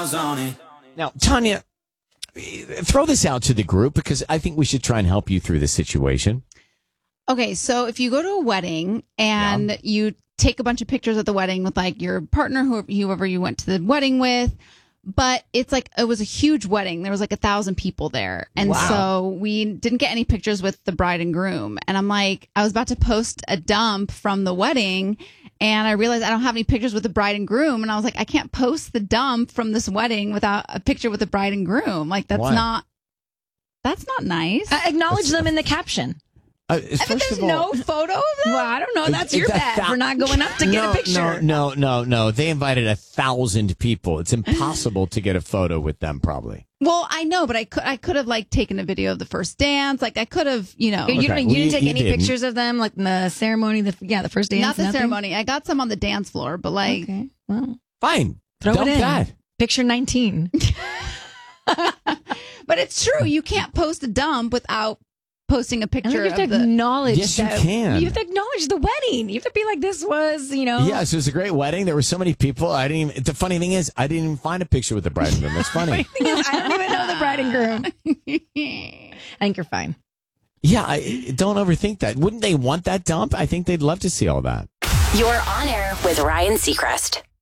miles on it. Now, Tanya, throw this out to the group because I think we should try and help you through this situation. Okay, so if you go to a wedding and you take a bunch of pictures at the wedding with like your partner, whoever you went to the wedding with, but it's like it was a huge wedding. There was like 1,000 people there. And so we didn't get any pictures with the bride and groom. And I'm like, I was about to post a dump from the wedding and I realized I don't have any pictures with the bride and groom. And I was like, I can't post the dump from this wedding without a picture with the bride and groom. Like that's not nice. Acknowledge them in the caption. But there's no photo of them? Well, I don't know. That's your bad for not going up to get a picture. No. They invited 1,000 people. It's impossible to get a photo with them, probably. Well, I know, but I could have like taken a video of the first dance. Like I could have, You didn't take any pictures of them, like the ceremony, the first dance. Not the ceremony. I got some on the dance floor, but like, okay, well, fine. Throw Dump it in. that. Picture 19. But it's true. You can't post a dump without posting a picture. You have to acknowledge. Yes, you can. You have to acknowledge the wedding. You have to be like, this was, Yes, it was a great wedding. There were so many people. The funny thing is, I didn't even find a picture with the bride and groom. That's funny. I don't even know the bride and groom. I think you're fine. Yeah, don't overthink that. Wouldn't they want that dump? I think they'd love to see all that. You're on air with Ryan Seacrest.